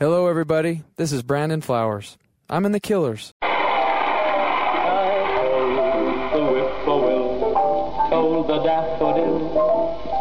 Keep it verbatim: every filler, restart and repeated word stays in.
Hello, everybody. This is Brandon Flowers. I'm in the Killers. I told the whippoorwill, told the daffodil,